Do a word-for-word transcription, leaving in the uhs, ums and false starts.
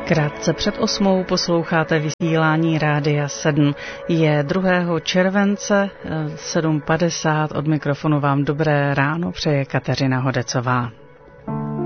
Krátce před osmou posloucháte vysílání Rádia sedm. Je druhého července sedm padesát. Od mikrofonu vám dobré ráno přeje Kateřina Hodecová.